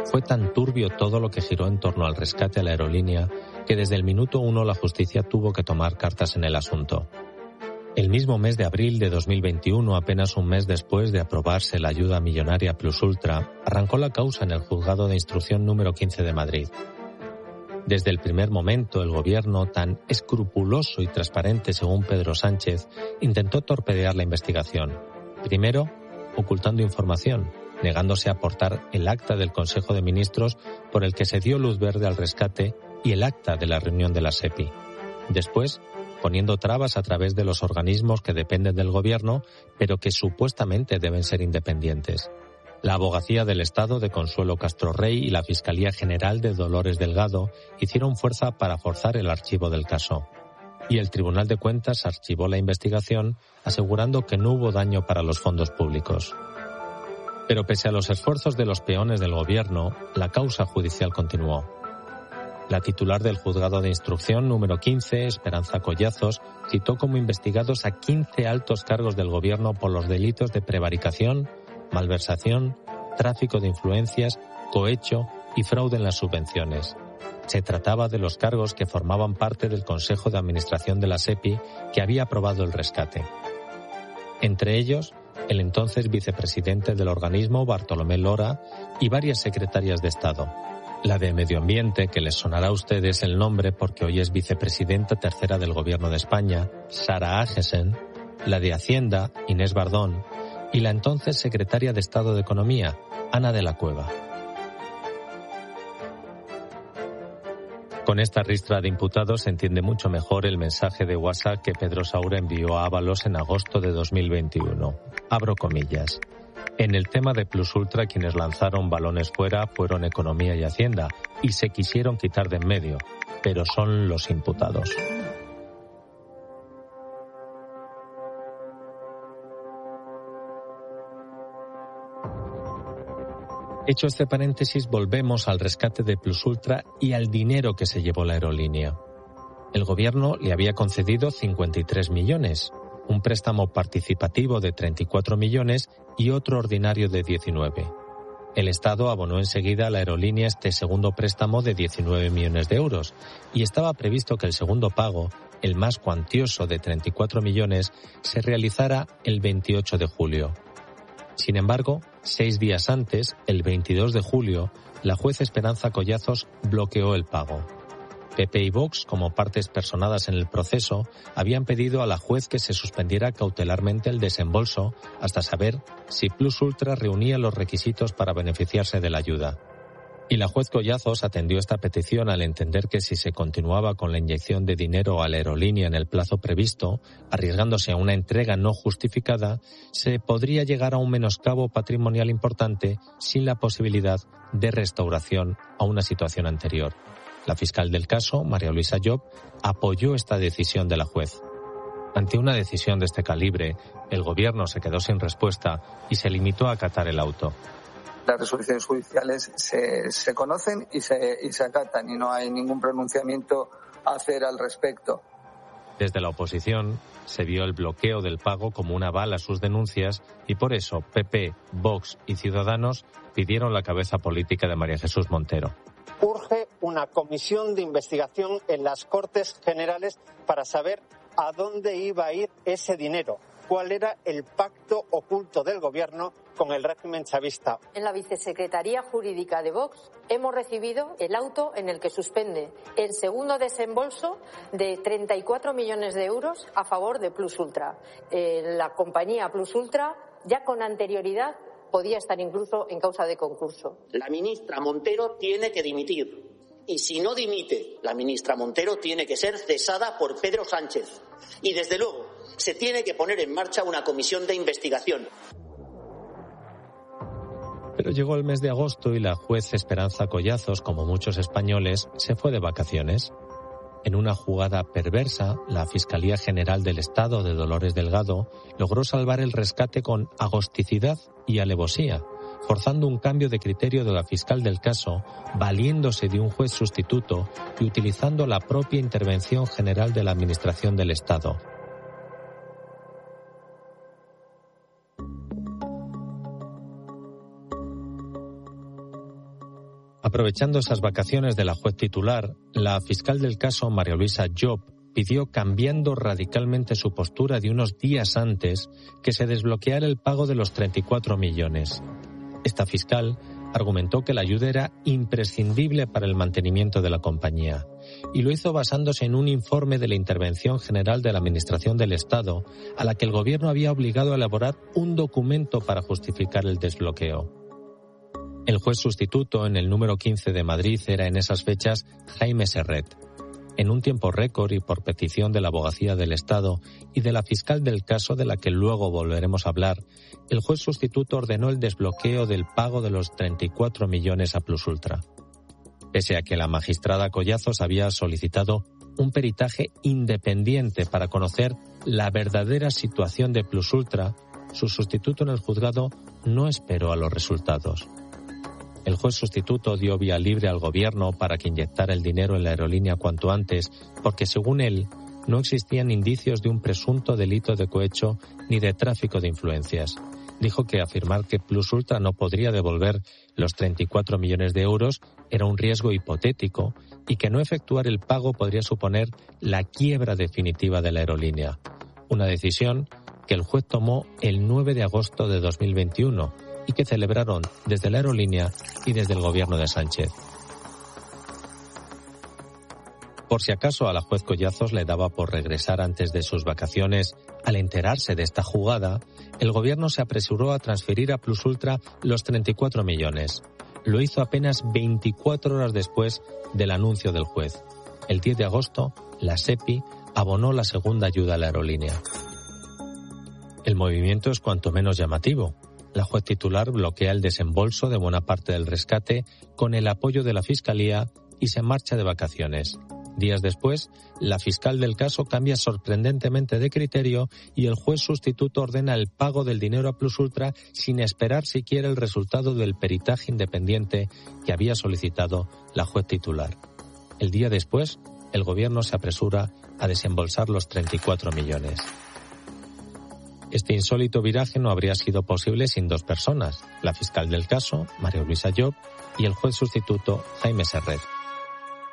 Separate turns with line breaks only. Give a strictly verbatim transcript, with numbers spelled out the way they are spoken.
Fue tan turbio todo lo que giró en torno al rescate a la aerolínea que desde el minuto uno la justicia tuvo que tomar cartas en el asunto. El mismo mes de abril de dos mil veintiuno, apenas un mes después de aprobarse la ayuda millonaria Plus Ultra, arrancó la causa en el Juzgado de Instrucción número quince de Madrid. Desde el primer momento, el gobierno, tan escrupuloso y transparente según Pedro Sánchez, intentó torpedear la investigación. Primero, ocultando información, negándose a aportar el acta del Consejo de Ministros por el que se dio luz verde al rescate y el acta de la reunión de la SEPI. Después, poniendo trabas a través de los organismos que dependen del gobierno, pero que supuestamente deben ser independientes. La Abogacía del Estado de Consuelo Castro Rey y la Fiscalía General de Dolores Delgado hicieron fuerza para forzar el archivo del caso. Y el Tribunal de Cuentas archivó la investigación, asegurando que no hubo daño para los fondos públicos. Pero pese a los esfuerzos de los peones del gobierno, la causa judicial continuó. La titular del Juzgado de Instrucción número quince, Esperanza Collazos, citó como investigados a quince altos cargos del gobierno por los delitos de prevaricación, malversación, tráfico de influencias, cohecho y fraude en las subvenciones. Se trataba de los cargos que formaban parte del Consejo de Administración de la SEPI que había aprobado el rescate. Entre ellos, el entonces vicepresidente del organismo, Bartolomé Lora, y varias secretarias de Estado. La de Medio Ambiente, que les sonará a ustedes el nombre porque hoy es vicepresidenta tercera del Gobierno de España, Sara Agesen, la de Hacienda, Inés Bardón, y la entonces secretaria de Estado de Economía, Ana de la Cueva. Con esta ristra de imputados se entiende mucho mejor el mensaje de WhatsApp que Pedro Saura envió a Ábalos en agosto de dos mil veintiuno. Abro comillas. En el tema de Plus Ultra, quienes lanzaron balones fuera fueron Economía y Hacienda y se quisieron quitar de en medio, pero son los imputados. Hecho este paréntesis, volvemos al rescate de Plus Ultra y al dinero que se llevó la aerolínea. El gobierno le había concedido cincuenta y tres millones, un préstamo participativo de treinta y cuatro millones y otro ordinario de diecinueve. El Estado abonó enseguida a la aerolínea este segundo préstamo de diecinueve millones de euros y estaba previsto que el segundo pago, el más cuantioso de treinta y cuatro millones, se realizara el veintiocho de julio. Sin embargo, seis días antes, el veintidós de julio, la juez Esperanza Collazos bloqueó el pago. P P y Vox, como partes personadas en el proceso, habían pedido a la juez que se suspendiera cautelarmente el desembolso hasta saber si Plus Ultra reunía los requisitos para beneficiarse de la ayuda. Y la juez Collazos atendió esta petición al entender que si se continuaba con la inyección de dinero a la aerolínea en el plazo previsto, arriesgándose a una entrega no justificada, se podría llegar a un menoscabo patrimonial importante sin la posibilidad de restauración a una situación anterior. La fiscal del caso, María Luisa Llop, apoyó esta decisión de la juez. Ante una decisión de este calibre, el gobierno se quedó sin respuesta y se limitó a acatar el auto.
Las resoluciones judiciales se, se conocen y se, y se acatan y no hay ningún pronunciamiento a hacer al respecto.
Desde la oposición se vio el bloqueo del pago como un aval a sus denuncias y por eso P P, Vox y Ciudadanos pidieron la cabeza política de María Jesús Montero.
Urge una comisión de investigación en las Cortes Generales para saber a dónde iba a ir ese dinero, cuál era el pacto oculto del gobierno con el régimen chavista.
En la Vicesecretaría Jurídica de Vox hemos recibido el auto en el que suspende el segundo desembolso de treinta y cuatro millones de euros a favor de Plus Ultra. Eh, la compañía Plus Ultra ya con anterioridad podía estar incluso en causa de concurso.
La ministra Montero tiene que dimitir. Y si no dimite, la ministra Montero tiene que ser cesada por Pedro Sánchez. Y desde luego, se tiene que poner en marcha una comisión de investigación.
Pero llegó el mes de agosto y la juez Esperanza Collazos, como muchos españoles, se fue de vacaciones. En una jugada perversa, la Fiscalía General del Estado de Dolores Delgado logró salvar el rescate con agosticidad y alevosía, forzando un cambio de criterio de la fiscal del caso, valiéndose de un juez sustituto y utilizando la propia intervención general de la Administración del Estado. Aprovechando esas vacaciones de la juez titular, la fiscal del caso, María Luisa Llop, pidió, cambiando radicalmente su postura de unos días antes, que se desbloqueara el pago de los treinta y cuatro millones. Esta fiscal argumentó que la ayuda era imprescindible para el mantenimiento de la compañía, y lo hizo basándose en un informe de la Intervención General de la Administración del Estado, a la que el Gobierno había obligado a elaborar un documento para justificar el desbloqueo. El juez sustituto en el número quince de Madrid era en esas fechas Jaime Serret. En un tiempo récord y por petición de la Abogacía del Estado y de la fiscal del caso, de la que luego volveremos a hablar, el juez sustituto ordenó el desbloqueo del pago de los treinta y cuatro millones a Plus Ultra. Pese a que la magistrada Collazos había solicitado un peritaje independiente para conocer la verdadera situación de Plus Ultra, su sustituto en el juzgado no esperó a los resultados. El juez sustituto dio vía libre al Gobierno para que inyectara el dinero en la aerolínea cuanto antes, porque según él no existían indicios de un presunto delito de cohecho ni de tráfico de influencias. Dijo que afirmar que Plus Ultra no podría devolver los treinta y cuatro millones de euros era un riesgo hipotético y que no efectuar el pago podría suponer la quiebra definitiva de la aerolínea. Una decisión que el juez tomó el nueve de agosto de dos mil veintiuno y que celebraron desde la aerolínea y desde el Gobierno de Sánchez. Por si acaso a la juez Collazos le daba por regresar antes de sus vacaciones, al enterarse de esta jugada, el Gobierno se apresuró a transferir a Plus Ultra los treinta y cuatro millones. Lo hizo apenas veinticuatro horas después del anuncio del juez. El diez de agosto, la SEPI abonó la segunda ayuda a la aerolínea. El movimiento es cuanto menos llamativo. La juez titular bloquea el desembolso de buena parte del rescate con el apoyo de la Fiscalía y se marcha de vacaciones. Días después, la fiscal del caso cambia sorprendentemente de criterio y el juez sustituto ordena el pago del dinero a Plus Ultra sin esperar siquiera el resultado del peritaje independiente que había solicitado la juez titular. El día después, el Gobierno se apresura a desembolsar los treinta y cuatro millones. Este insólito viraje no habría sido posible sin dos personas, la fiscal del caso, María Luisa Llop, y el juez sustituto, Jaime Serret.